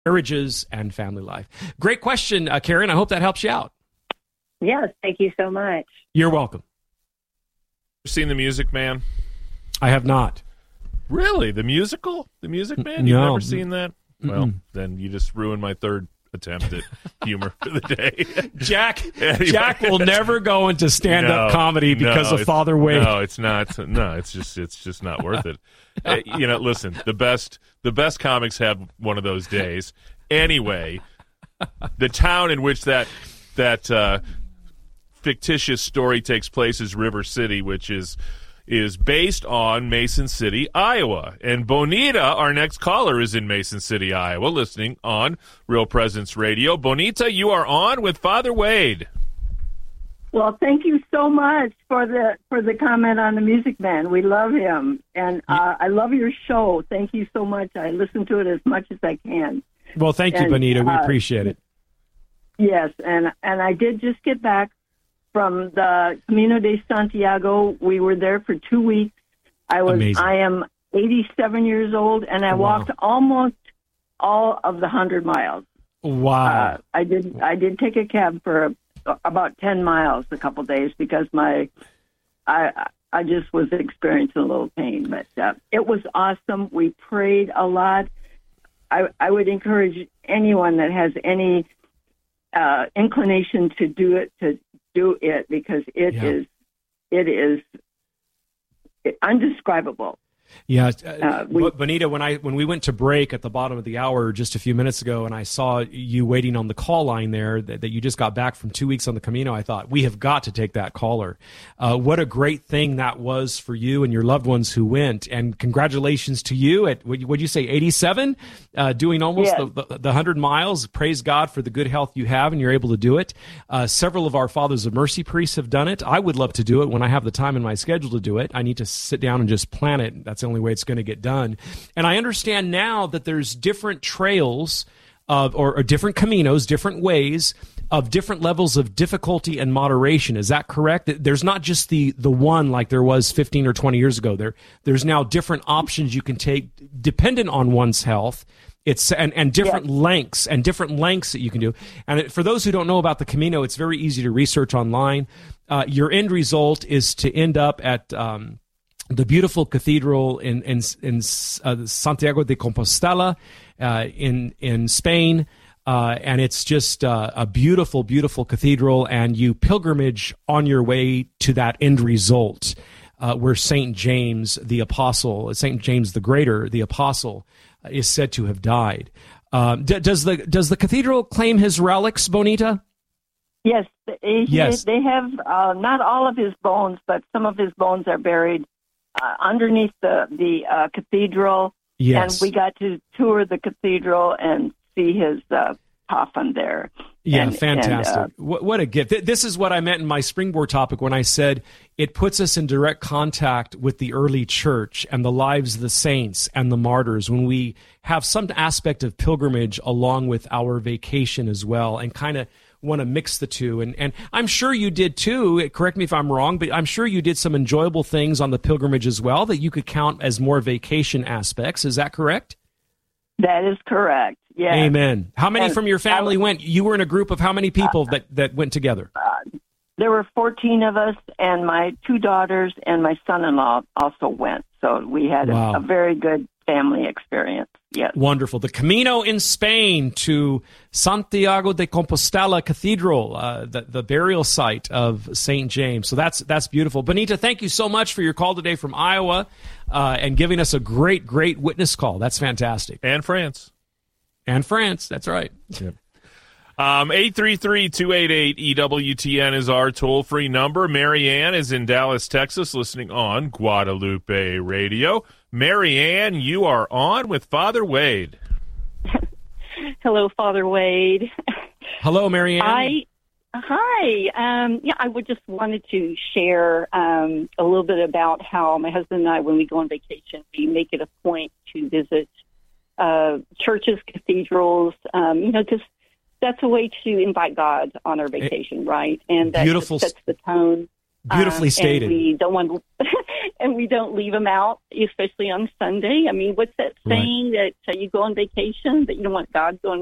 marriages and family life. Great question, Karen. I hope that helps you out. Yes, thank you so much. You're welcome. Seen The Music Man? I have not. Really? The musical? The Music Man? You've never seen that? Well, then you just ruined my third attempt at humor for the day. Jack will never go into stand-up comedy because of Father Wade. No, it's not. No, it's just not worth it. Listen, the best comics have one of those days. Anyway, the town in which that fictitious story takes place is River City, which is based on Mason City, Iowa. And Bonita, our next caller, is in Mason City, Iowa, listening on Real Presence Radio. Bonita, you are on with Father Wade. Well, thank you so much for the comment on the Music Man. We love him, and I love your show. Thank you so much. I listen to it as much as I can. Well, thank you, Bonita. We appreciate it. Yes, and I did just get back from the Camino de Santiago. We were there for 2 weeks. Amazing. I am 87 years old, and I walked almost all of the 100 miles. Wow. I did take a cab for about 10 miles a couple days because I just was experiencing a little pain, but it was awesome. We prayed a lot. I would encourage anyone that has any inclination to do it because it is undescribable. Yeah, Bonita, when we went to break at the bottom of the hour just a few minutes ago, and I saw you waiting on the call line there, that you just got back from 2 weeks on the Camino, I thought, we have got to take that caller. What a great thing that was for you and your loved ones who went, and congratulations to you at, what'd you say, 87? Doing almost the 100 miles. Praise God for the good health you have, and you're able to do it. Several of our Fathers of Mercy priests have done it. I would love to do it when I have the time in my schedule to do it. I need to sit down and just plan it. That's the only way it's going to get done. And I understand now that there's different trails or different caminos, different ways of different levels of difficulty and moderation. Is that correct? There's not just the one like there was 15 or 20 years ago. There's now different options you can take dependent on one's health. It's and different lengths that you can do. And for those who don't know about the Camino, it's very easy to research online. Your end result is to end up at the beautiful cathedral in Santiago de Compostela in Spain, and it's just a beautiful, beautiful cathedral, and you pilgrimage on your way to that end result where St. James the Apostle, St. James the Greater, the Apostle, is said to have died. Does the cathedral claim his relics, Bonita? Yes, they have not all of his bones, but some of his bones are buried underneath the cathedral. Yes. And we got to tour the cathedral and see his coffin there. Yeah, fantastic. What a gift. This is what I meant in my springboard topic when I said it puts us in direct contact with the early church and the lives of the saints and the martyrs when we have some aspect of pilgrimage along with our vacation as well, and kind of want to mix the two. And I'm sure you did too, correct me if I'm wrong, but I'm sure you did some enjoyable things on the pilgrimage as well that you could count as more vacation aspects. Is that correct? That is correct, yeah. Amen. How many from your family went? You were in a group of how many people that went together? There were 14 of us, and my 2 daughters and my son-in-law also went. So we had a very good family experience. Yes. Wonderful. The Camino in Spain to Santiago de Compostela Cathedral, the burial site of St. James. So that's beautiful. Bonita, thank you so much for your call today from Iowa and giving us a great, great witness call. That's fantastic. And France. That's right. Yep. 833-288-EWTN is our toll-free number. Marianne is in Dallas, Texas, listening on Guadalupe Radio. Marianne, you are on with Father Wade. Hello, Father Wade. Hello, Marianne. Hi. I would just wanted to share a little bit about how my husband and I, when we go on vacation, we make it a point to visit churches, cathedrals, because that's a way to invite God on our vacation, right? And that beautiful sets the tone. Beautifully stated. And we don't want and we don't leave them out, especially on Sunday. I mean, what's that saying that you go on vacation, but you don't want God going